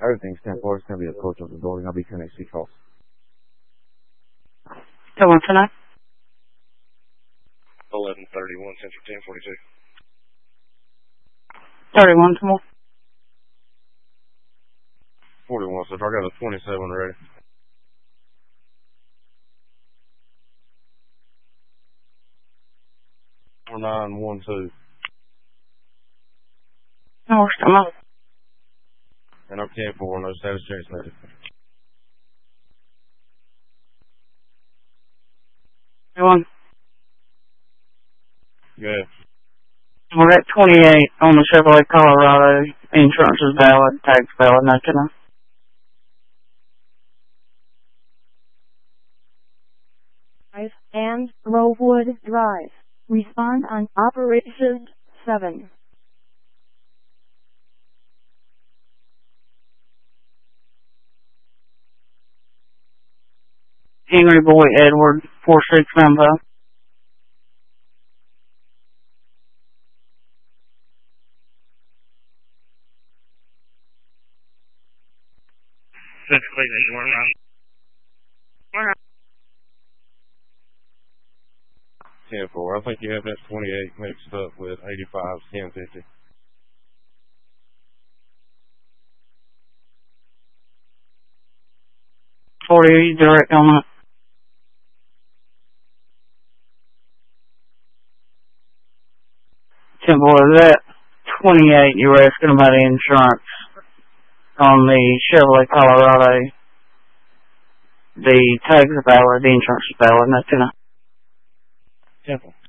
Everything's 10-4. It's going to be a coach of the building. I'll be 10-8 calls. Go on tonight. 11:31 Central 10:42. 31 tomorrow. 41, so I got a 27 ready. Four 912. No, we're still up. And I'm 10-4, no status change needed. One. Yeah. We're at 28 on the Chevrolet Colorado. Insurance is valid, tax valid, nothing else. And Rosewood Drive. Respond on Operation 7. Henry Boy Edward, 4695. Ten four. I think you have that 28 mixed up with 85's 1050. Are you direct on that? Simple as that. 28, you were asking about the insurance on the Chevrolet Colorado. The tags are valid, the insurance is valid, nothing else. Simple.